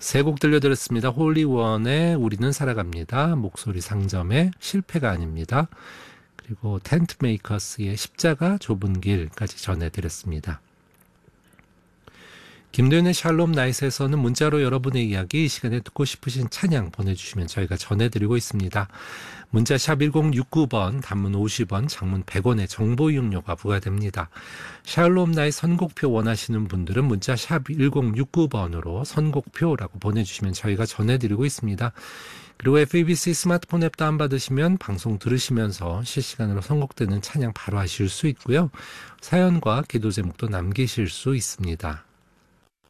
세 곡 들려드렸습니다. 홀리원의 우리는 살아갑니다. 목소리 상점의 실패가 아닙니다. 그리고 텐트 메이커스의 십자가 좁은 길까지 전해드렸습니다. 김도현의 샬롬 나잇에서는 문자로 여러분의 이야기, 이 시간에 듣고 싶으신 찬양 보내주시면 저희가 전해드리고 있습니다. 문자 샵 1069번, 단문 50원, 장문 100원의 정보 이용료가 부과됩니다. 샬롬 나잇 선곡표 원하시는 분들은 문자 샵 1069번으로 선곡표라고 보내주시면 저희가 전해드리고 있습니다. 그리고 FEBC 스마트폰 앱 다운받으시면 방송 들으시면서 실시간으로 선곡되는 찬양 바로 하실 수 있고요. 사연과 기도 제목도 남기실 수 있습니다.